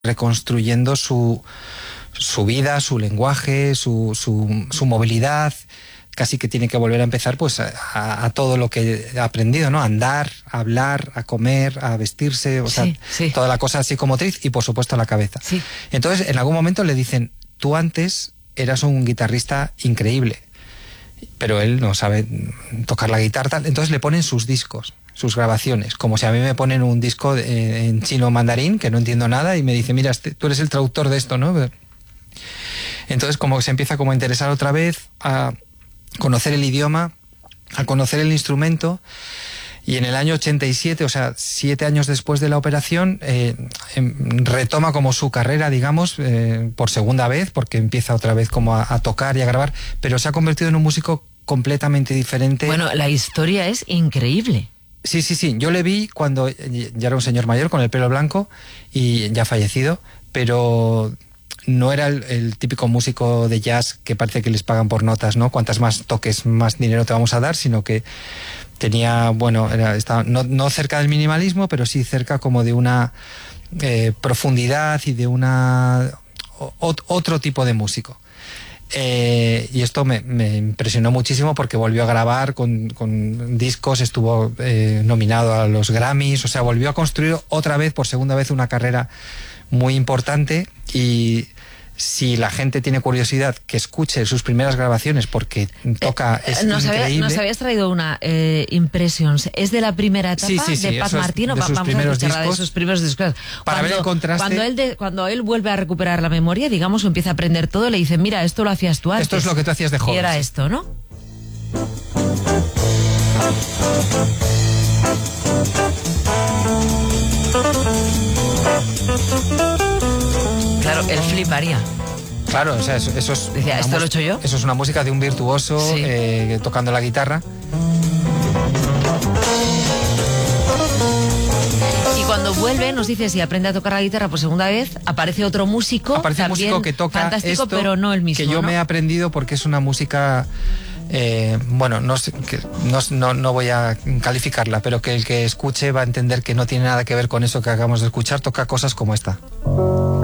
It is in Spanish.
reconstruyendo su vida, su lenguaje, su movilidad. Casi que tiene que volver a empezar pues a todo lo que ha aprendido, ¿no? A andar, a hablar, a comer, a vestirse, o sea, toda la cosa psicomotriz y por supuesto la cabeza. Sí. Entonces, en algún momento le dicen, tú antes eras un guitarrista increíble, pero él no sabe tocar la guitarra, tal. Entonces le ponen sus discos, sus grabaciones, como si a mí me ponen un disco en chino mandarín, que no entiendo nada, y me dice, mira, tú eres el traductor de esto, ¿no? Entonces como que se empieza como a interesar otra vez, a conocer el idioma, a conocer el instrumento, y en el año 87, o sea, 7 años después de la operación, retoma como su carrera, digamos, por segunda vez, porque empieza otra vez como a tocar y a grabar, pero se ha convertido en un músico completamente diferente. Bueno, la historia es increíble. Sí, yo le vi cuando ya era un señor mayor con el pelo blanco y ya fallecido, pero no era el típico músico de jazz que parece que les pagan por notas, ¿no? Cuantas más toques, más dinero te vamos a dar, sino que tenía, bueno, estaba no cerca del minimalismo, pero sí cerca como de una profundidad y de otro tipo de músico. Y esto me impresionó muchísimo porque volvió a grabar con discos, estuvo nominado a los Grammys, o sea, volvió a construir otra vez, por segunda vez, una carrera muy importante. Y si la gente tiene curiosidad, que escuche sus primeras grabaciones, porque toca, es increíble. Nos habías traído una Impressions, ¿es de la primera etapa de Pat Martino? De sus primeros discos, de sus primeros discos. Para ver el contraste. Cuando él vuelve a recuperar la memoria, digamos, empieza a aprender todo, le dicen, mira, esto lo hacías tú antes. Esto es lo que tú hacías de joven. Y era esto, ¿no? Claro, él fliparía. Claro, o sea, eso es... Decía, ¿esto lo he hecho yo? Eso es una música de un virtuoso, sí, tocando la guitarra. Y cuando vuelve, nos dice, si aprende a tocar la guitarra por segunda vez, aparece otro músico. Aparece un músico que toca fantástico, esto, pero no el mismo, que yo, ¿no?, me he aprendido porque es una música... bueno, no voy a calificarla, pero que el que escuche va a entender que no tiene nada que ver con eso que acabamos de escuchar. Toca cosas como esta.